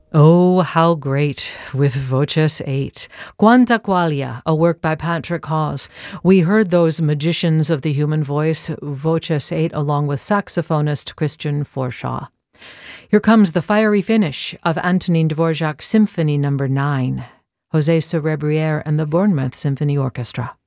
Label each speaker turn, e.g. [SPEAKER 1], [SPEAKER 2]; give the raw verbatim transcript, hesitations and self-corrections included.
[SPEAKER 1] Oh, how great with Voces eight. Quanta Qualia, a work by Patrick Hawes. We heard those magicians of the human voice, Voces eight, along with saxophonist Christian Forshaw. Here comes the fiery finish of Antonin Dvorak's Symphony Number nine, José Cerebriere and the Bournemouth Symphony Orchestra.